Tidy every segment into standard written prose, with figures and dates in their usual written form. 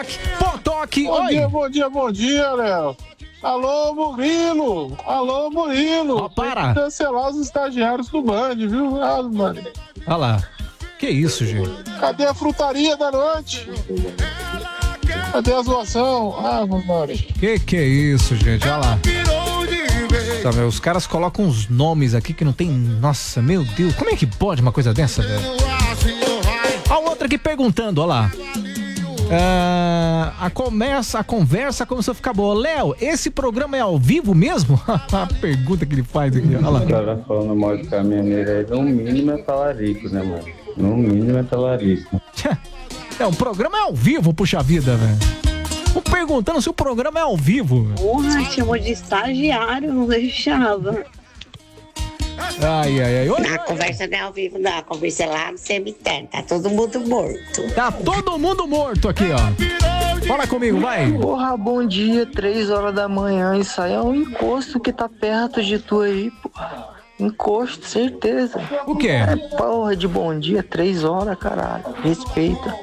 Potoque, Bom oi. dia, bom dia, bom dia, Léo. Alô, Murilo. Alô, Murilo. Ó, para. Tem que cancelar os estagiários do Band, viu? Ah, mano. Olha lá. Que isso, gente? Cadê a frutaria da noite? Cadê a zoação? Ah, mano. Que é isso, gente? Olha lá. Tá, meu, os caras colocam uns nomes aqui que não tem... Nossa, meu Deus. Como é que pode uma coisa dessa, velho? A outra aqui perguntando, olha lá. A conversa começou a ficar boa. Léo, esse programa é ao vivo mesmo? A pergunta que ele faz aqui, olha lá. O cara falando mal de caminhoneiro aí, no mínimo é talarico, né, mano? No mínimo é talarico. O programa é ao vivo, puxa vida, velho. Tô perguntando se o programa é ao vivo. Porra, chamou de estagiário, não deixava. Ai. Oi, a conversa não é ao vivo, não. A conversa é lá no cemitério. Tá todo mundo morto. Tá todo mundo morto aqui, ó. Fala comigo, vai. Porra, bom dia, 3 horas da manhã. Isso aí é um encosto que tá perto de tu aí, porra. Encosto, certeza. O quê? É porra de bom dia, 3 horas, caralho. Respeita.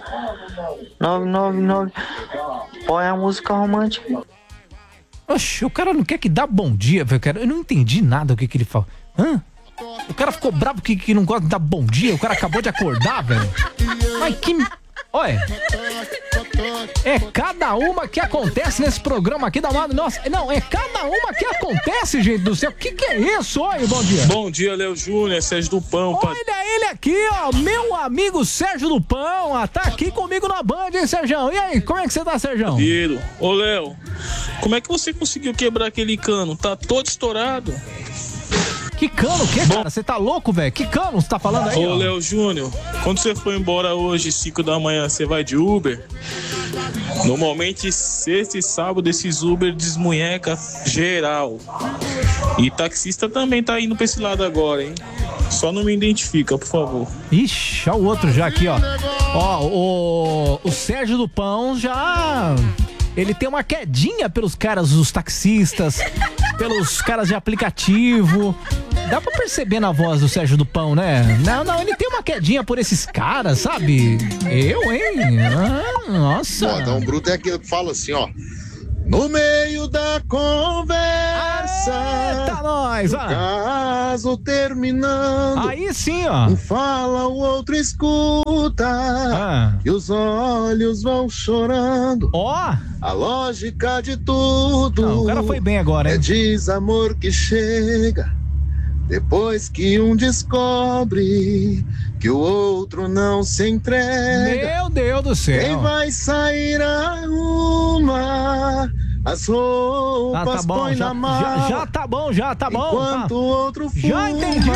999. Põe a música romântica. Oxe, o cara não quer que dá bom dia, velho, cara. Eu não entendi nada o que ele fala. Hã? O cara ficou bravo que não gosta de dar bom dia. O cara acabou de acordar, velho. Mas que... Olha, é cada uma que acontece nesse programa aqui da Mado. Nossa, não, é cada uma que acontece, gente do céu. Que é isso? Oi, bom dia. Bom dia, Léo Júnior, Sérgio do Pão. Olha ele aqui, ó, meu amigo Sérgio do Pão, ó, tá aqui comigo na Band, hein, Sérgio? E aí, como é que você tá, Sérgio? Ô, Léo, como é que você conseguiu quebrar aquele cano? Tá todo estourado. Que cano, o que, cara? Você tá louco, velho? Que cano você tá falando aí, Ô, Léo Júnior, quando você foi embora hoje, 5 da manhã, você vai de Uber? Normalmente, sexta e sábado, esses Uber desmunheca geral. E taxista também tá indo pra esse lado agora, hein? Só não me identifica, por favor. Ixi, olha o outro já aqui, ó. Ó, o Sérgio do Pão já... Ele tem uma quedinha pelos caras, os taxistas, pelos caras de aplicativo. Dá pra perceber na voz do Sérgio do Pão, né? Não, ele tem uma quedinha por esses caras, sabe? Eu, hein? Ah, nossa. Modão bruto é aquele que fala assim, ó. No meio da conversa. Eita, nós, ó. Caso terminando. Aí sim, ó. Um fala, o outro escuta. E os olhos vão chorando. Ó. A lógica de tudo. Não, o cara foi bem agora, hein? É desamor que chega depois que um descobre que o outro não se entrega. Meu Deus do céu. Quem vai sair arruma as roupas, bom, põe na mala. Já tá bom. Enquanto o outro fuma. Já entendi.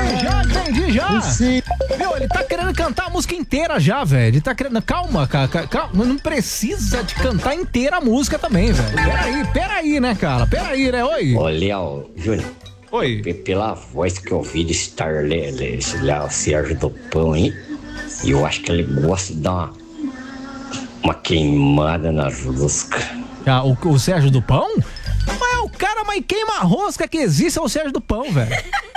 Meu, ele tá querendo cantar a música inteira já, velho. Ele tá querendo... Calma, calma. Não precisa de cantar inteira a música também, velho. Peraí, né, cara? Peraí, né? Oi. Ô, Léo Júnior. Oi. Pela voz que eu ouvi de estar esse Léo Sérgio do Pão aí, eu acho que ele gosta de dar uma queimada na rosca. Ah, o Sérgio do Pão? Mas é o cara mais queima-rosca que existe, é o Sérgio do Pão, velho.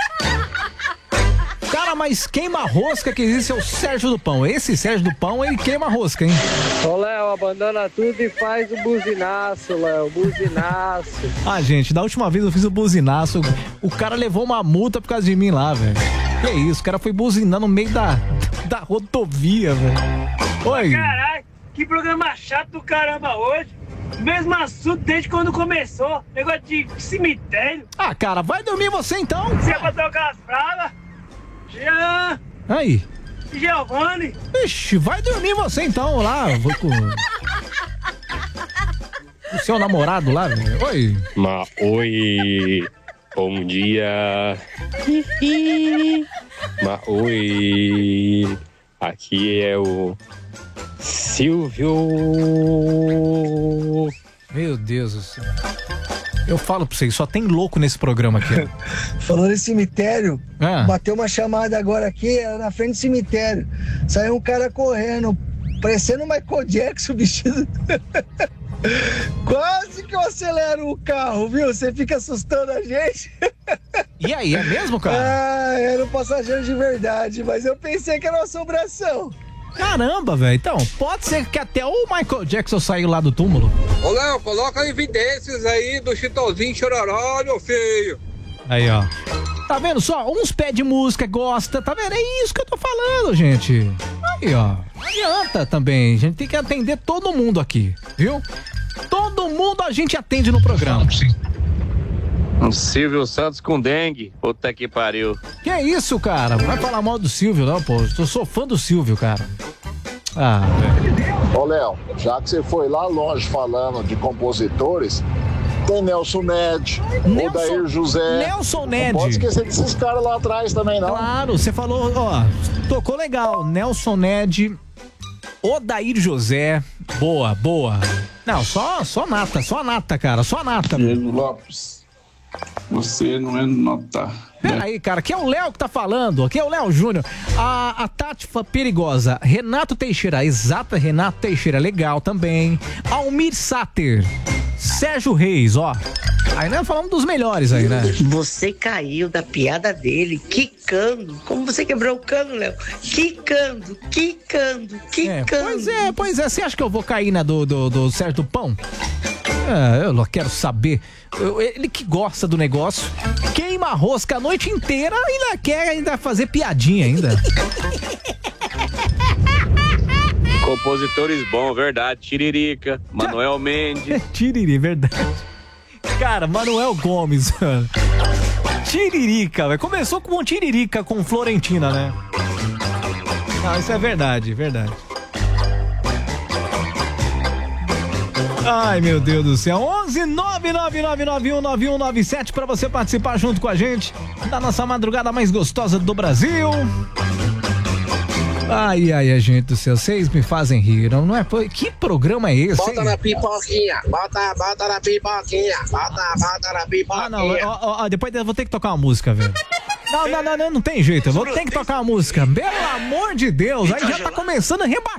O cara mais queima-rosca que existe é o Sérgio do Pão. Esse Sérgio do Pão, ele queima-rosca, hein? Ô, Léo, abandona tudo e faz o buzinaço, Léo, buzinaço. Ah, gente, da última vez eu fiz o buzinaço, o cara levou uma multa por causa de mim lá, velho. Que isso, o cara foi buzinar no meio da rodovia, velho. Oi. Caralho, que programa chato do caramba hoje. Mesmo assunto desde quando começou. Negócio de cemitério. Ah, cara, vai dormir você então. Se é pra trocar as pragas. Jean. Aí. Giovanni. Ixi, vai dormir você então lá. Vou com... o seu namorado lá, velho. Oi. Oi. Bom dia. Oi. Aqui é o Silvio. Meu Deus do céu. Eu falo pra vocês, só tem louco nesse programa aqui. Falando em cemitério, bateu uma chamada agora aqui, era na frente do cemitério. Saiu um cara correndo, parecendo o Michael Jackson vestido. Quase que eu acelero o carro, viu? Você fica assustando a gente. E aí, é mesmo, cara? Ah, era um passageiro de verdade, mas eu pensei que era uma assombração. Caramba, velho. Então, pode ser que até o Michael Jackson saiu lá do túmulo. Ô, Léo, coloca evidências aí do Chitãozinho Chororó, meu filho. Aí, ó. Tá vendo só? Uns pede música, gosta, tá vendo? É isso que eu tô falando, gente. Aí, ó. Não adianta também. A gente tem que atender todo mundo aqui, viu? Todo mundo a gente atende no programa. Um Silvio Santos com dengue. Puta que pariu. Que é isso, cara? Não vai falar mal do Silvio, não, pô. Eu sou fã do Silvio, cara. Ah, velho. Ô, Léo, já que você foi lá longe falando de compositores, tem Nelson Ned, Odair José. Nelson Ned. Não pode esquecer desses caras lá atrás também, não. Claro, você falou, ó, tocou legal. Nelson Ned, Odair José. Boa, boa. Não, só nata, cara, só nata. Diego Lopes, você não é nota. Peraí, cara, aqui é o Léo que tá falando, aqui é o Léo Júnior. A Tati Perigosa, Renato Teixeira, exata, Renato Teixeira, legal também. Almir Sater, Sérgio Reis, ó. Aí nós falamos dos melhores aí, né? Você caiu da piada dele, quicando. Como você quebrou o cano, Léo? Quicando. Pois é, você acha que eu vou cair na do Sérgio do Pão? Eu não quero saber. Ele que gosta do negócio, queima a rosca a noite inteira e ainda quer fazer piadinha ainda. Compositores bons, verdade. Tiririca, Manuel Mendes. Tiriri, verdade. Cara, Manuel Gomes, mano. Tiririca, velho. Começou com Tiririca com Florentina, né? Não, isso é verdade, verdade. Ai, meu Deus do céu. 11-999919197 pra você participar junto com a gente da nossa madrugada mais gostosa do Brasil. Ai, gente do céu, vocês me fazem rir, não é? Que programa é esse? Bota na pipoquinha, bota na pipoquinha, bota na pipoquinha. Ah, não, depois eu vou ter que tocar uma música, velho. Não tem jeito, eu vou ter que tocar uma música. Pelo amor de Deus, aí já tá começando a rebaixar.